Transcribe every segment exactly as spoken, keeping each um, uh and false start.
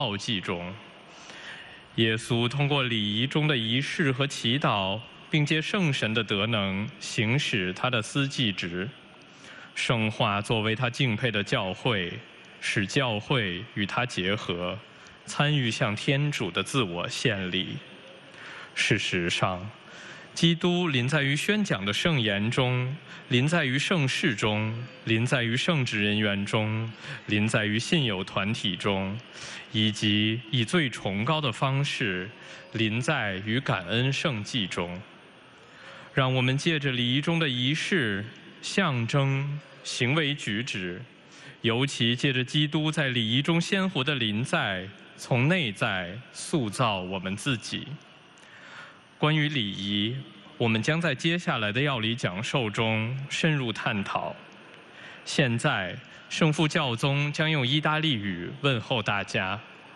奥迹中，耶稣通过礼仪中的仪式和祈祷，并借圣神的德能行使他的司祭职，圣化作为他敬佩的教会，使教会与他结合，参与向天主的自我献礼。事实上，基督临在于宣讲的圣言中，临在于圣事中，临在于圣职人员中，临在于信友团体中，以及以最崇高的方式临在于感恩圣祭中。让我们借着礼仪中的仪式、象征、行为举止，尤其借着基督在礼仪中鲜活的临在，从内在塑造我们自己。关于礼仪，我们将在接下来的要理讲授中深入探讨。现在，圣父教宗将用意大利语问候大家。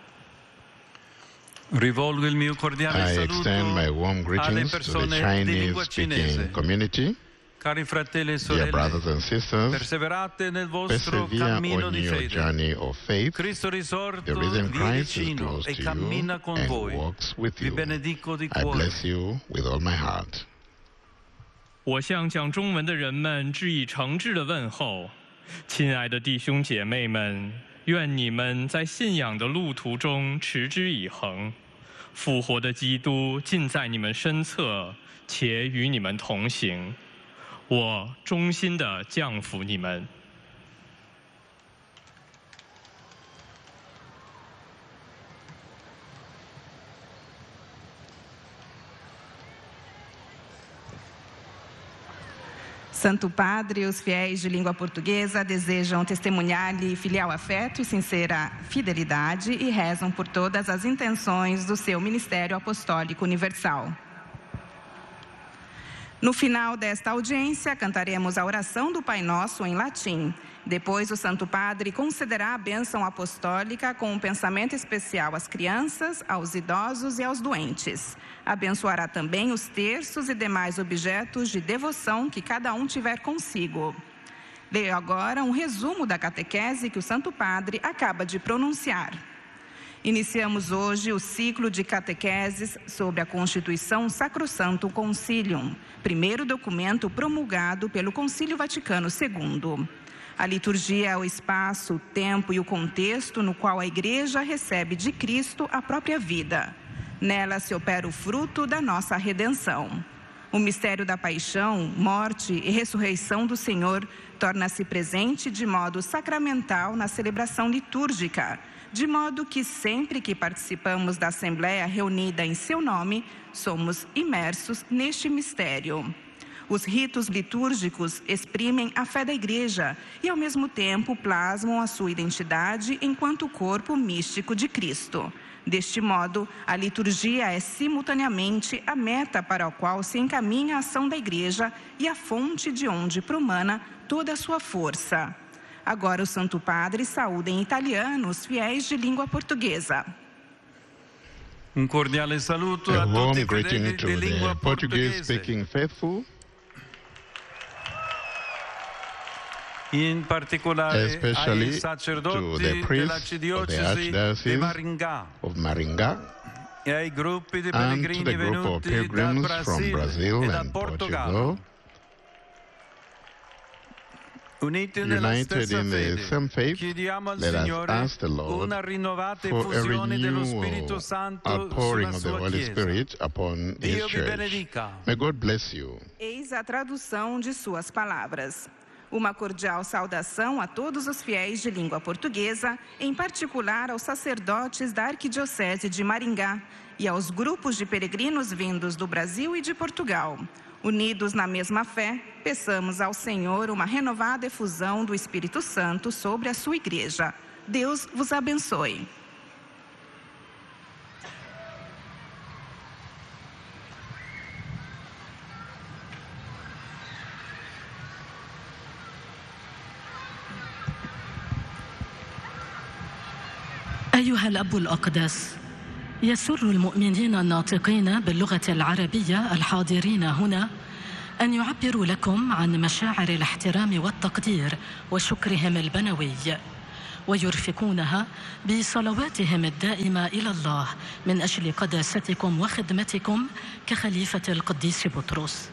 I extend my warm greetings to the Chinese-speaking community. Dear brothers and sisters, persevere on your journey of faith. The risen Christ is close to you and walks with you. I bless you with all my heart. 我向讲中文的人们致以诚挚的问候，亲爱的弟兄姐妹们，愿你们在信仰的路途中持之以恒，复活的基督近在你们身侧，且与你们同行。我衷心地降服你们。 Santo Padre, os fiéis de língua portuguesa desejam testemunhar-lhe filial afeto e sincera fidelidade e rezam por todas as intenções do seu ministério apostólico universal. No final desta audiência, cantaremos a oração do Pai Nosso em latim. Depois, o Santo Padre concederá a bênção apostólica com um pensamento especial às crianças, aos idosos e aos doentes. Abençoará também os terços e demais objetos de devoção que cada um tiver consigo. Leio agora um resumo da catequese que o Santo Padre acaba de pronunciar. Iniciamos hoje o ciclo de catequeses sobre a Constituição Sacrosanctum Concilium, primeiro documento promulgado pelo Concílio Vaticano segundo. A liturgia é o espaço, o tempo e o contexto no qual a Igreja recebe de Cristo a própria vida. Nela se opera o fruto da nossa redenção. O mistério da paixão, morte e ressurreição do Senhor torna-se presente de modo sacramental na celebração litúrgica, de modo que sempre que participamos da Assembleia reunida em seu nome, somos imersos neste mistério. Os ritos litúrgicos exprimem a fé da Igreja e, ao mesmo tempo, plasmam a sua identidade enquanto corpo místico de Cristo. Deste modo, a liturgia é simultaneamente a meta para a qual se encaminha a ação da Igreja e a fonte de onde promana toda a sua força. Agora o Santo Padre saúda em italiano os fiéis de língua portuguesa. Un cordiale saluto a tutti i fedeli di lingua portoghese. In particolare ai sacerdoti dell'arcidiocesi di Maringá e ai gruppi di pellegrini venuti dal Brasile e da Portogallo. United in the same faith, let us ask the Lord for a renewal, outpouring of the Holy Spirit upon His Church. May God bless you. Eis a tradução de suas palavras. Uma cordial saudação a todos os fiéis de língua portuguesa, em particular aos sacerdotes da Arquidiocese de Maringá e aos grupos de peregrinos vindos do Brasil e de Portugal. Unidos na mesma fé, peçamos ao Senhor uma renovada efusão do Espírito Santo sobre a sua Igreja. Deus vos abençoe. أيها الأب الأقدس، يسر المؤمنين الناطقين باللغة العربية الحاضرين هنا أن يعبروا لكم عن مشاعر الاحترام والتقدير وشكرهم البنوي، ويرفقونها بصلواتهم الدائمة إلى الله من أجل قداستكم وخدمتكم كخليفة القديس بطرس.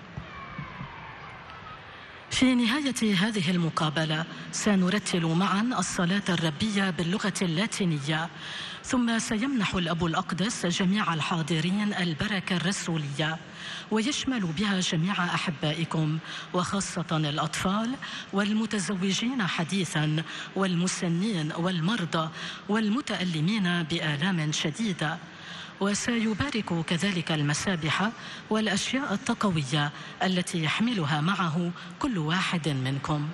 في نهاية هذه المقابلة سنرتل معا الصلاة الربية باللغة اللاتينية، ثم سيمنح الأب الأقدس جميع الحاضرين البركة الرسولية، ويشمل بها جميع أحبائكم وخاصة الأطفال والمتزوجين حديثا والمسنين والمرضى والمتألمين بآلام شديدة. وسيبارك كذلك المسابح والأشياء التقوية التي يحملها معه كل واحد منكم.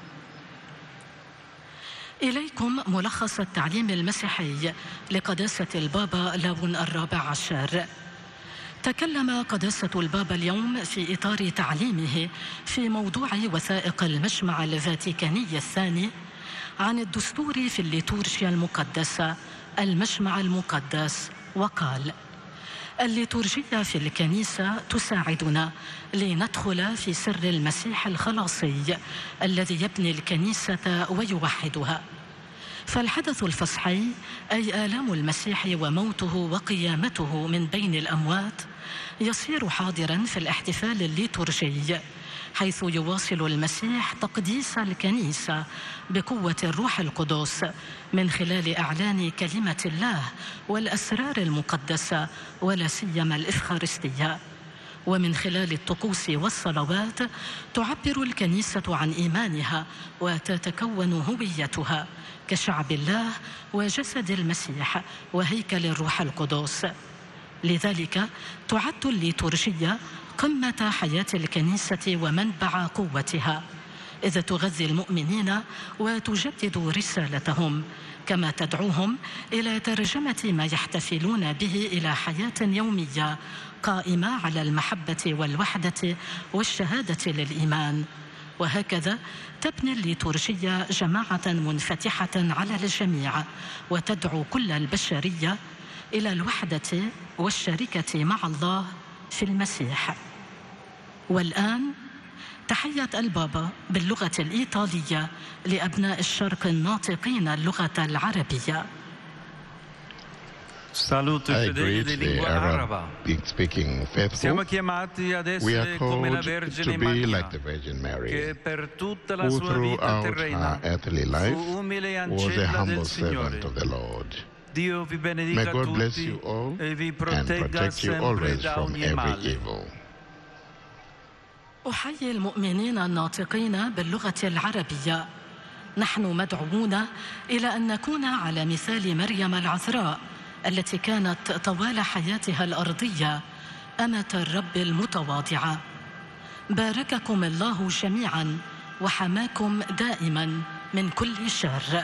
إليكم ملخص التعليم المسيحي لقداسة البابا لاون الرابع عشر. تكلم قداسة البابا اليوم في إطار تعليمه في موضوع وثائق المجمع الفاتيكاني الثاني عن الدستور في الليتورجيا المقدسة، المجمع المقدس، وقال: الليتورجية في الكنيسة تساعدنا لندخل في سر المسيح الخلاصي الذي يبني الكنيسة ويوحدها. فالحدث الفصحي أي آلام المسيح وموته وقيامته من بين الأموات يصير حاضراً في الاحتفال الليتورجي، حيث يواصل المسيح تقديس الكنيسة بقوة الروح القدس من خلال إعلان كلمة الله والأسرار المقدسة ولا سيما الإفخارستية. ومن خلال الطقوس والصلوات تعبر الكنيسة عن إيمانها وتتكون هويتها كشعب الله وجسد المسيح وهيكل الروح القدس. لذلك تعد الليتورجية قمة حياة الكنيسة ومنبع قوتها، إذ تغذي المؤمنين وتجدد رسالتهم، كما تدعوهم إلى ترجمة ما يحتفلون به إلى حياة يومية قائمة على المحبة والوحدة والشهادة للإيمان. وهكذا تبني الليتورجية جماعة منفتحة على الجميع وتدعو كل البشرية إلى الوحدة والشركة مع الله في المسيح. والآن تحية البابا باللغة الإيطالية لأبناء الشرق الناطقين اللغة العربية. I greet the Arab-speaking faithful. We are called to be like the Virgin Mary, who throughout her earthly life was a humble servant of the Lord. May God bless you all and protect you always from every evil. أحيي المؤمنين الناطقين باللغة العربية. نحن مدعوون إلى أن نكون على مثال مريم العذراء التي كانت طوال حياتها الأرضية أمة الرب المتواضعة. بارككم الله جميعا وحماكم دائما من كل شر.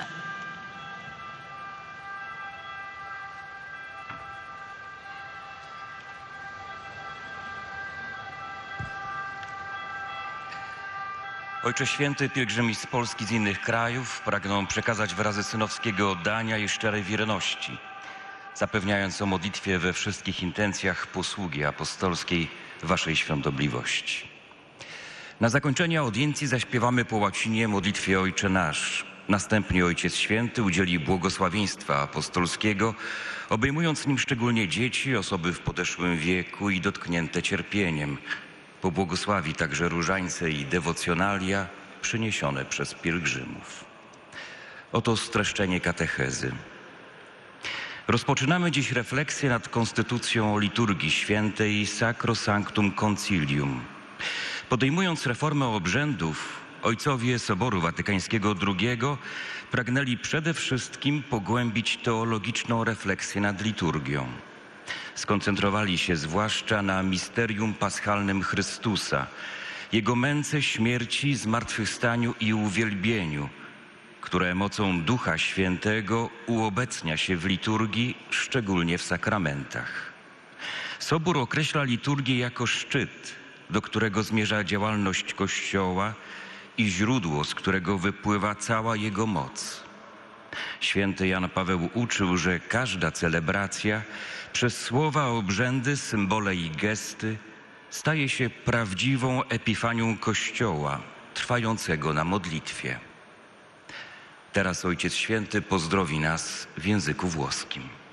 Ojcze Święty, pielgrzymi z Polski, z innych krajów pragną przekazać wyrazy synowskiego oddania i szczerej wierności, zapewniając o modlitwie we wszystkich intencjach posługi apostolskiej Waszej świątobliwości. Na zakończenie audiencji zaśpiewamy po łacinie modlitwie Ojcze Nasz. Następnie Ojciec Święty udzieli błogosławieństwa apostolskiego, obejmując nim szczególnie dzieci, osoby w podeszłym wieku i dotknięte cierpieniem. Pobłogosławi także różańce i dewocjonalia przyniesione przez pielgrzymów. Oto streszczenie katechezy. Rozpoczynamy dziś refleksję nad konstytucją liturgii świętej Sacro Sanctum Concilium. Podejmując reformę obrzędów, ojcowie Soboru Watykańskiego drugiego pragnęli przede wszystkim pogłębić teologiczną refleksję nad liturgią. Skoncentrowali się zwłaszcza na misterium paschalnym Chrystusa, Jego męce, śmierci, zmartwychwstaniu i uwielbieniu, które mocą Ducha Świętego uobecnia się w liturgii, szczególnie w sakramentach. Sobór określa liturgię jako szczyt, do którego zmierza działalność Kościoła i źródło, z którego wypływa cała jego moc. Święty Jan Paweł uczył, że każda celebracja przez słowa, obrzędy, symbole i gesty staje się prawdziwą epifanią Kościoła, trwającego na modlitwie. Teraz Ojciec Święty pozdrowi nas w języku włoskim.